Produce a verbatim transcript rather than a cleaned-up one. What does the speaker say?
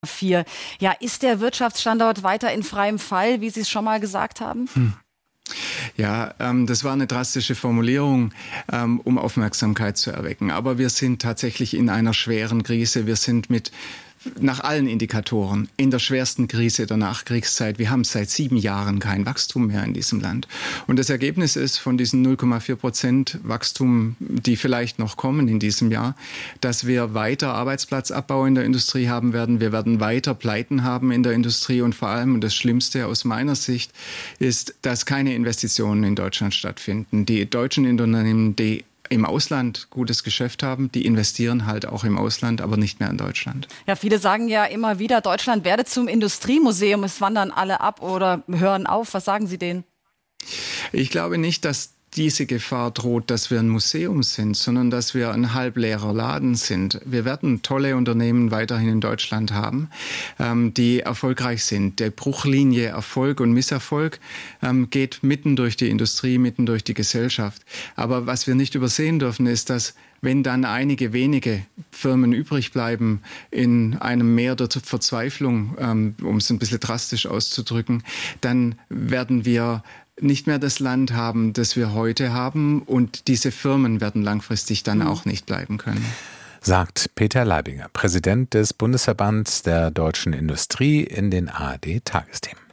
Vier. Ja, ist der Wirtschaftsstandort weiter in freiem Fall, wie Sie es schon mal gesagt haben? Hm. Ja, ähm, das war eine drastische Formulierung, ähm, um Aufmerksamkeit zu erwecken. Aber wir sind tatsächlich in einer schweren Krise. Wir sind mit nach allen Indikatoren in der schwersten Krise der Nachkriegszeit. Wir haben seit sieben Jahren kein Wachstum mehr in diesem Land. Und das Ergebnis ist von diesen null Komma vier Prozent Wachstum, die vielleicht noch kommen in diesem Jahr, dass wir weiter Arbeitsplatzabbau in der Industrie haben werden. Wir werden weiter Pleiten haben in der Industrie und vor allem, und das Schlimmste aus meiner Sicht, ist, dass keine Investitionen in Deutschland stattfinden. Die deutschen Unternehmen, die im Ausland gutes Geschäft haben, die investieren halt auch im Ausland, aber nicht mehr in Deutschland. Ja, viele sagen ja immer wieder, Deutschland werde zum Industriemuseum. Es wandern alle ab oder hören auf. Was sagen Sie denen? Ich glaube nicht, dass diese Gefahr droht, dass wir ein Museum sind, sondern dass wir ein halbleerer Laden sind. Wir werden tolle Unternehmen weiterhin in Deutschland haben, ähm, die erfolgreich sind. Der Bruchlinie Erfolg und Misserfolg ähm, geht mitten durch die Industrie, mitten durch die Gesellschaft. Aber was wir nicht übersehen dürfen, ist, dass wenn dann einige wenige Firmen übrig bleiben in einem Meer der Verzweiflung, ähm, um es ein bisschen drastisch auszudrücken, dann werden wir nicht mehr das Land haben, das wir heute haben. Und diese Firmen werden langfristig dann auch nicht bleiben können. Sagt Peter Leibinger, Präsident des Bundesverbands der deutschen Industrie, in den A R D-Tagesthemen.